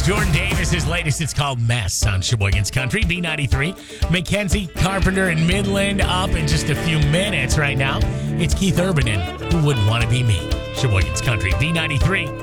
Jordan Davis' latest. It's called Mess on Sheboygan's Country, B93. Mackenzie Carpenter in Midland up in just a few minutes right now. It's Keith Urban in Who Wouldn't Want to Be Me? Sheboygan's Country, B93.